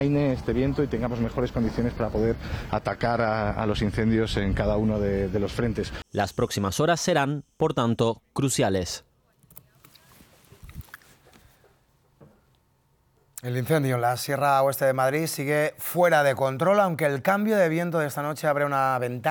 este viento y tengamos mejores condiciones para poder atacar a los incendios en cada uno de los frentes. Las próximas horas serán, por tanto, cruciales. El incendio en la Sierra Oeste de Madrid sigue fuera de control, aunque el cambio de viento de esta noche abre una ventana